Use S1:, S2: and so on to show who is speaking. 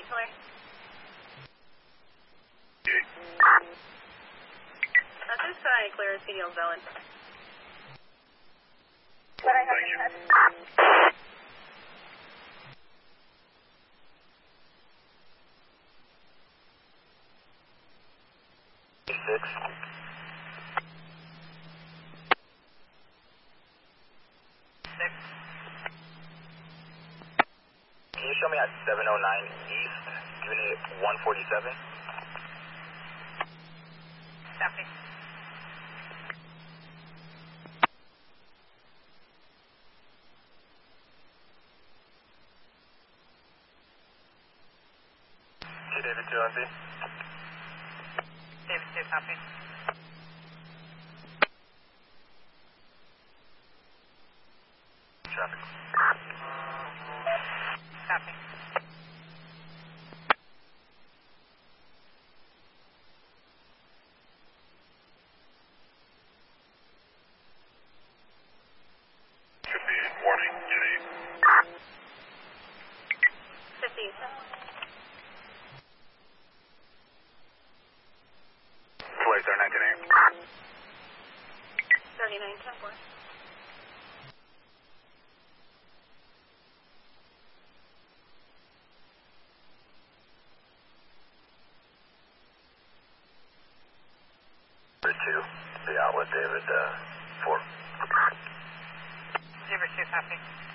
S1: Hillary. This side, clear as CDL Zelen.
S2: What I have in head.
S3: 6. Can you show me at 709 East, Unit 147?
S1: Copy.
S3: David 2 on B.
S1: David 2, copy.
S3: Traffic.
S1: Copy.
S3: Should be warning, Jenny.
S1: 50.
S3: Flight 39
S1: 39, 10 4.
S3: David 2, the outlet, David 4.
S1: David 2, copy.